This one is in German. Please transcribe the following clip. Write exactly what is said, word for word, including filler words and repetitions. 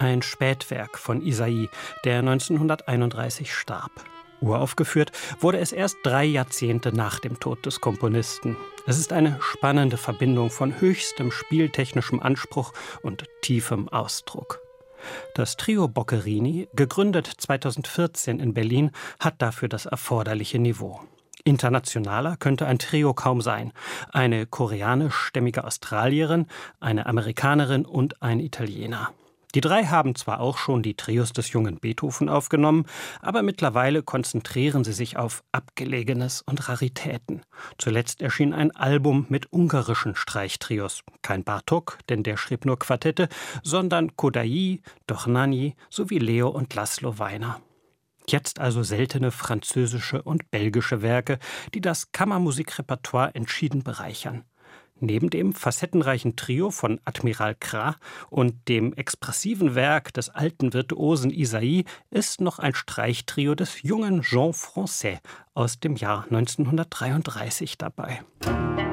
ein Spätwerk von Isaïe, der neunzehnhunderteinunddreißig starb. Uraufgeführt wurde es erst drei Jahrzehnte nach dem Tod des Komponisten. Es ist eine spannende Verbindung von höchstem spieltechnischem Anspruch und tiefem Ausdruck. Das Trio Boccherini, gegründet zweitausendvierzehn in Berlin, hat dafür das erforderliche Niveau. Internationaler könnte ein Trio kaum sein. Eine koreanischstämmige Australierin, eine Amerikanerin und ein Italiener. Die drei haben zwar auch schon die Trios des jungen Beethoven aufgenommen, aber mittlerweile konzentrieren sie sich auf Abgelegenes und Raritäten. Zuletzt erschien ein Album mit ungarischen Streichtrios. Kein Bartók, denn der schrieb nur Quartette, sondern Kodály, Dohnányi sowie Leo und László Weiner. Jetzt also seltene französische und belgische Werke, die das Kammermusikrepertoire entschieden bereichern. Neben dem facettenreichen Trio von Admiral Kra und dem expressiven Werk des alten Virtuosen Isaïe ist noch ein Streichtrio des jungen Jean Français aus dem Jahr neunzehnhundertdreiunddreißig dabei.